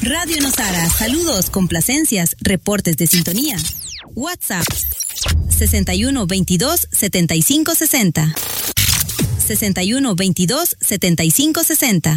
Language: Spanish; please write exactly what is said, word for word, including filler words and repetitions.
Radio Nosara, saludos, complacencias, reportes de sintonía. WhatsApp sesenta y uno veintidós setenta y cinco sesenta. sesenta y uno veintidós setenta y cinco sesenta.